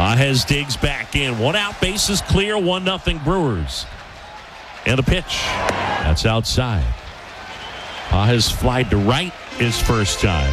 Pages digs back in. 1 out, bases clear, 1-0 Brewers. And a pitch. That's outside. Pages flied to right his first time.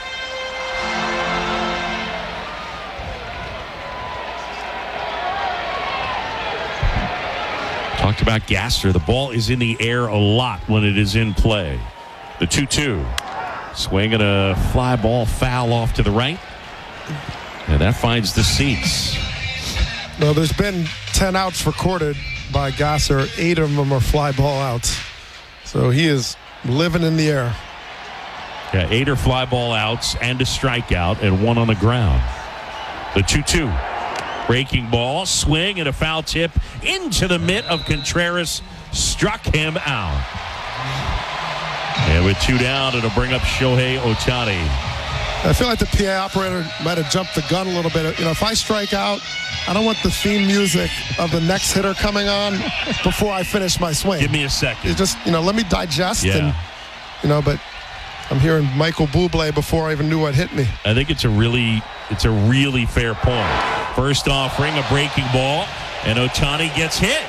Talked about Gasser. The ball is in the air a lot when it is in play. The 2-2. Swing and a fly ball foul off to the right. And that finds the seats. Well, there's been 10 outs recorded by Gasser. 8 of them are fly ball outs. So he is living in the air. Yeah, 8 are fly ball outs and a strikeout and 1 on the ground. The 2-2. Breaking ball, swing, and a foul tip into the mitt of Contreras. Struck him out. And with 2 down, it'll bring up Shohei Ohtani. I feel like the PA operator might have jumped the gun a little bit. You know, if I strike out, I don't want the theme music of the next hitter coming on before I finish my swing. Give me a second. It's just, let me digest. Yeah. And, but I'm hearing Michael Bublé before I even knew what hit me. I think it's a really fair point. First offering, a breaking ball, and Ohtani gets hit.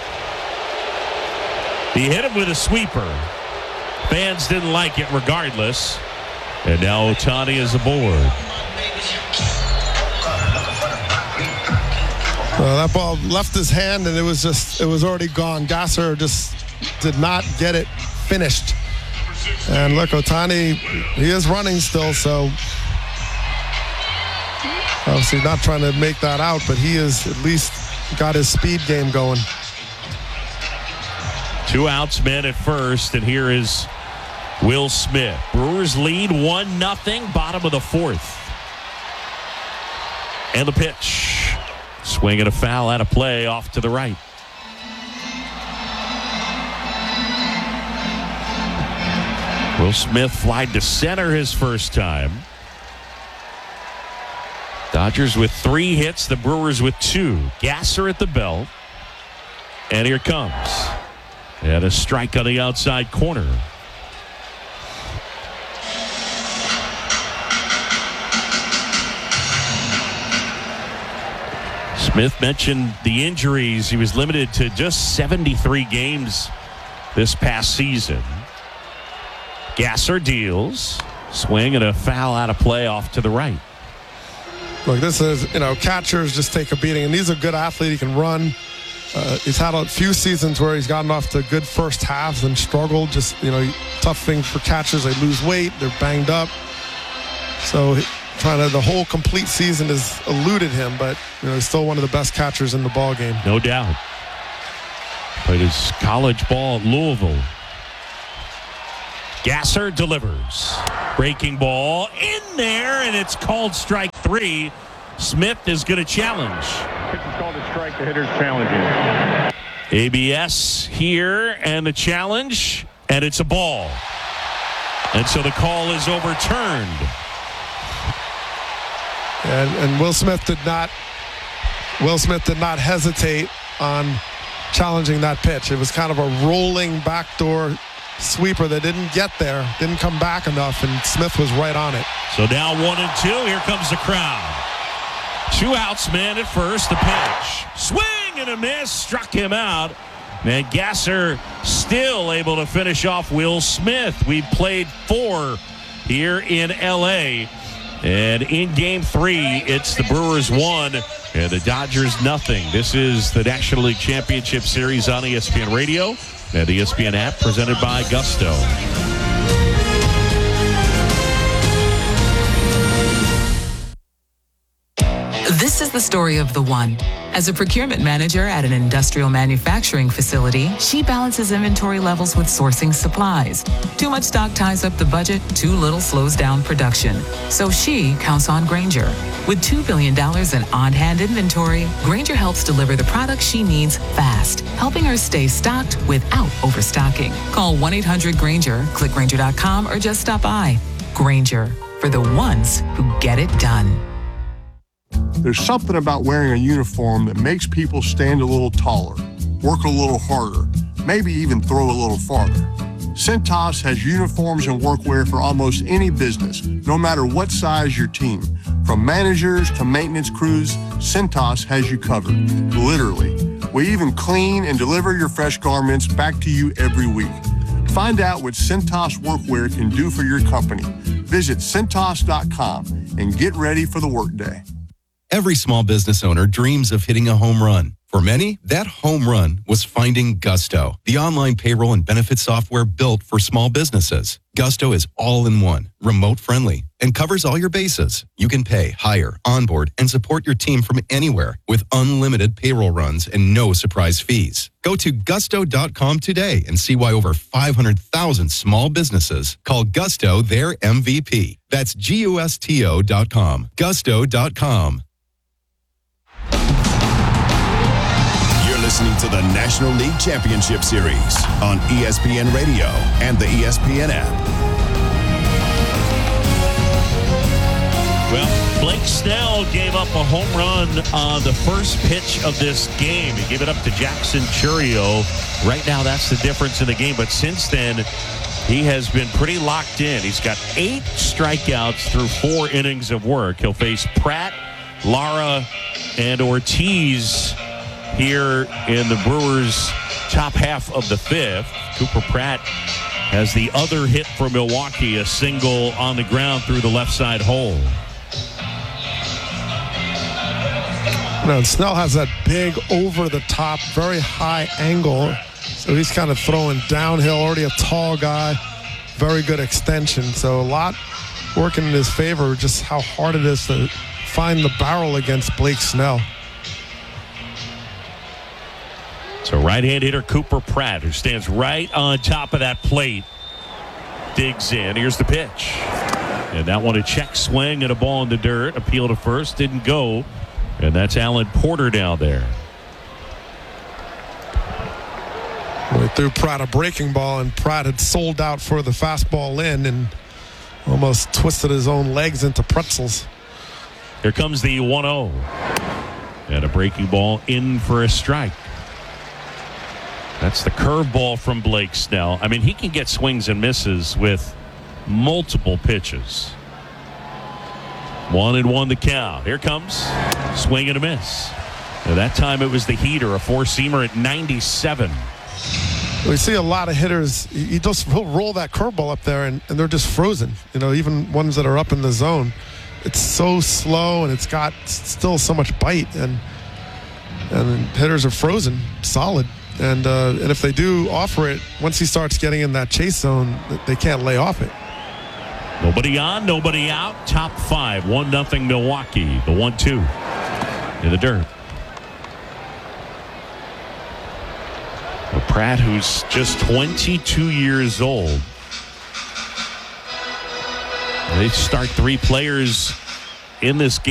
He hit him with a sweeper. Fans didn't like it regardless. And now Ohtani is aboard. Well, that ball left his hand, and it was already gone. Gasser just did not get it finished. And look, Ohtani, he is running still, so obviously not trying to make that out, but he is at least got his speed game going. 2 outs, men at first, and here is Will Smith. Brewers lead 1-0, bottom of the 4th. And the pitch. Swing and a foul out of play off to the right. Will Smith flied to center his first time. Dodgers with 3 hits, the Brewers with 2. Gasser at the belt. And here comes. And a strike on the outside corner. Smith mentioned the injuries. He was limited to just 73 games this past season. Gasser deals. Swing and a foul out of play off to the right. Look, this is, catchers just take a beating, and he's a good athlete. He can run. He's had a few seasons where he's gotten off to good first halves and struggled. Just, tough thing for catchers. They lose weight. They're banged up. So the whole complete season has eluded him, but, he's still one of the best catchers in the ball game. No doubt. Played his college ball at Louisville. Gasser delivers. Breaking ball in there, and it's called strike 3. Smith is going to challenge. Pitch is called a strike. The hitter's challenging. ABS here, and the challenge, and it's a ball. And so the call is overturned. And Will Smith did not hesitate on challenging that pitch. It was kind of a rolling backdoor sweeper that didn't get there, didn't come back enough, and Smith was right on it. So now 1-2. Here comes the crowd. 2 outs, man at first. The pitch. Swing and a miss. Struck him out. And Gasser still able to finish off Will Smith. We've played 4 here in L.A. And in Game 3, it's the Brewers 1 and the Dodgers 0. This is the National League Championship Series on ESPN Radio and the ESPN app, presented by Gusto. This is the story of the one. As a procurement manager at an industrial manufacturing facility, she balances inventory levels with sourcing supplies. Too much stock ties up the budget, too little slows down production. So she counts on Grainger. With $2 billion in on-hand inventory, Grainger helps deliver the products she needs fast, helping her stay stocked without overstocking. Call 1-800-GRAINGER, click Grainger.com, or just stop by. Grainger, for the ones who get it done. There's something about wearing a uniform that makes people stand a little taller, work a little harder, maybe even throw a little farther. Cintas has uniforms and workwear for almost any business, no matter what size your team. From managers to maintenance crews, Cintas has you covered, literally. We even clean and deliver your fresh garments back to you every week. Find out what Cintas Workwear can do for your company. Visit Cintas.com and get ready for the workday. Every small business owner dreams of hitting a home run. For many, that home run was finding Gusto, the online payroll and benefit software built for small businesses. Gusto is all-in-one, remote-friendly, and covers all your bases. You can pay, hire, onboard, and support your team from anywhere with unlimited payroll runs and no surprise fees. Go to gusto.com today and see why over 500,000 small businesses call Gusto their MVP. That's GUSTO.com. Gusto.com. Listening to the National League Championship Series on ESPN Radio and the ESPN app. Well, Blake Snell gave up a home run on the first pitch of this game. He gave it up to Jackson Chourio. Right now, that's the difference in the game. But since then, he has been pretty locked in. He's got 8 strikeouts through 4 innings of work. He'll face Pratt, Lara, and Ortiz here in the Brewers' top half of the 5th. Cooper Pratt has the other hit for Milwaukee, a single on the ground through the left side hole. Now, Snell has that big over-the-top, very high angle, so he's kind of throwing downhill, already a tall guy, very good extension. So a lot working in his favor, just how hard it is to find the barrel against Blake Snell. So right-hand hitter Cooper Pratt, who stands right on top of that plate, digs in. Here's the pitch. And that one a check swing and a ball in the dirt. Appeal to first, didn't go. And that's Alan Porter down there. They threw Pratt a breaking ball, and Pratt had sold out for the fastball in and almost twisted his own legs into pretzels. Here comes the 1-0. And a breaking ball in for a strike. That's the curveball from Blake Snell. I mean, he can get swings and misses with multiple pitches. 1-1 the count. Here comes swing and a miss. Now that time it was the heater, a 4-seamer at 97. We see a lot of hitters, he'll roll that curveball up there and they're just frozen. You know, even ones that are up in the zone. It's so slow and it's got still so much bite, and hitters are frozen solid. And if they do offer it, once he starts getting in that chase zone, they can't lay off it. Nobody on, nobody out. Top 5, 1-0 Milwaukee. The 1-2 in the dirt. Well, Pratt, who's just 22 years old. They start 3 players in this game.